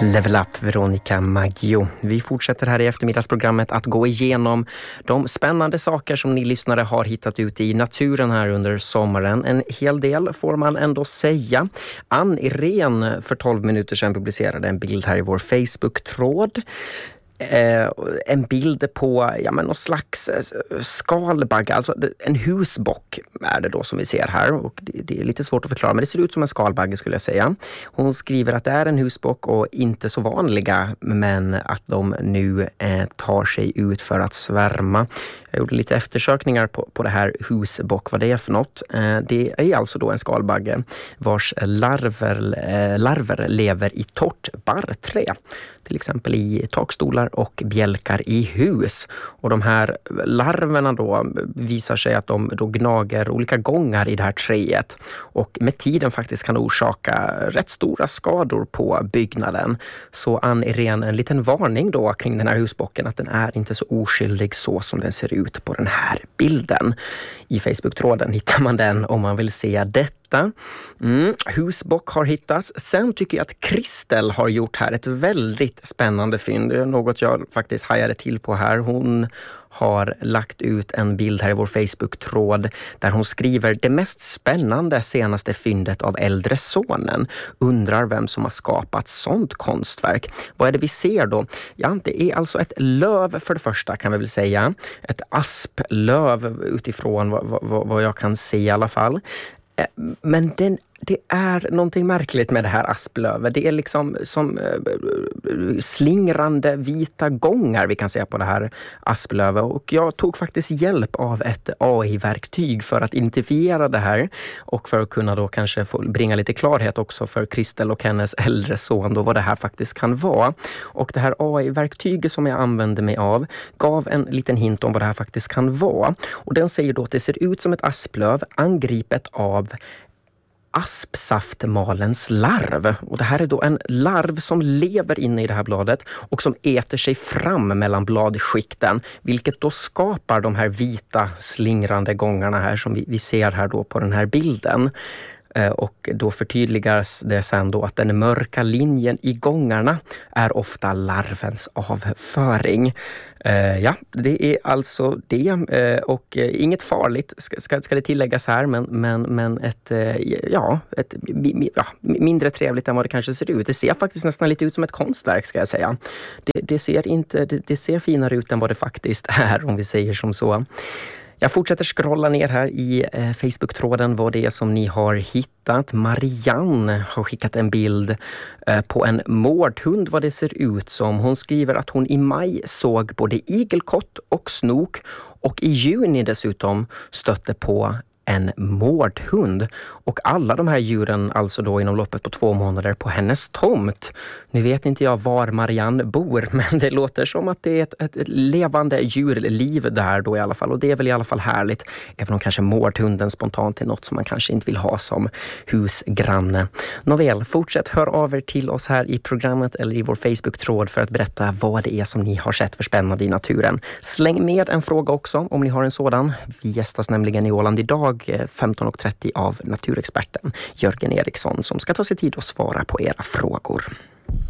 Level Up, Veronica Maggio. Vi fortsätter här i eftermiddagsprogrammet att gå igenom de spännande saker som ni lyssnare har hittat ut i naturen här under sommaren. En hel del får man ändå säga. Ann Irene för 12 minuter sedan publicerade en bild här i vår Facebook-tråd. En bild på någon slags skalbagge, alltså en husbock är det då som vi ser här, och det är lite svårt att förklara, men det ser ut som en skalbagge skulle jag säga. Hon skriver att det är en husbock och inte så vanliga, men att de nu tar sig ut för att svärma. Jag gjorde lite eftersökningar på det här husbock, vad det är för något. Det är alltså då en skalbagge vars larver lever i torrt barrträ. Till exempel i takstolar och bjälkar i hus. Och de här larverna då visar sig att de då gnager olika gångar i det här träet. Och med tiden faktiskt kan orsaka rätt stora skador på byggnaden. Så Ann Irene, en liten varning då kring den här husbocken, att den är inte så oskyldig så som den ser ut på den här bilden. I Facebook-tråden hittar man den om man vill se detta. Husbock har hittats. Sen tycker jag att Kristel har gjort här ett väldigt spännande fynd. Det är något jag faktiskt hajade till på här. Hon har lagt ut en bild här i vår Facebook-tråd där hon skriver: det mest spännande senaste fyndet av äldre sonen. Undrar vem som har skapat sånt konstverk. Vad är det vi ser då? Ja, det är alltså ett löv för det första, kan vi väl säga. Ett asplöv utifrån vad jag kan se i alla fall. Men det är någonting märkligt med det här asplövet. Det är liksom som slingrande vita gångar vi kan se på det här asplövet. Och jag tog faktiskt hjälp av ett AI-verktyg för att identifiera det här. Och för att kunna då kanske få bringa lite klarhet också för Kristel och hennes äldre son då vad det här faktiskt kan vara. Och det här AI-verktyget som jag använde mig av gav en liten hint om vad det här faktiskt kan vara. Och den säger då att det ser ut som ett asplöv angripet av aspsaftmalens larv. Och det här är då en larv som lever inne i det här bladet och som äter sig fram mellan bladskikten, vilket då skapar de här vita slingrande gångarna här som vi ser här då på den här bilden. Och då förtydligas det sen då att den mörka linjen i gångarna är ofta larvens avföring. Ja, det är alltså det, och inget farligt ska det tilläggas här, men ett mindre trevligt än vad det kanske ser ut. Det ser faktiskt nästan lite ut som ett konstverk, ska jag säga. Det ser finare ut än vad det faktiskt är, om vi säger som så. Jag fortsätter scrolla ner här i Facebook-tråden vad det är som ni har hittat. Marianne har skickat en bild på en mårdhund, vad det ser ut som. Hon skriver att hon i maj såg både igelkott och snok och i juni dessutom stötte på en mårdhund. Och alla de här djuren alltså då inom loppet på 2 månader på hennes tomt. Nu vet inte jag var Marianne bor, men det låter som att det är ett levande djurliv där då i alla fall. Och det är väl i alla fall härligt, även om kanske mårdhunden spontant är något som man kanske inte vill ha som husgranne. Nåväl, fortsätt hör av er till oss här i programmet eller i vår Facebook-tråd för att berätta vad det är som ni har sett för spännande i naturen. Släng med en fråga också om ni har en sådan. Vi gästas nämligen i Åland idag 15.30 av naturexperten Jörgen Eriksson som ska ta sig tid att svara på era frågor.